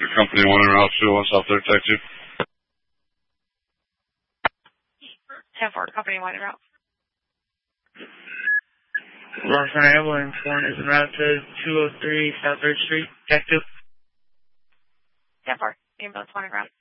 Your company one in route 201 South 3rd, Tech 2. 10-4, company one in route. Larson Ambulance 1 is en route to 203 South 3rd Street, Tech 2. 10-4, ambulance one in route.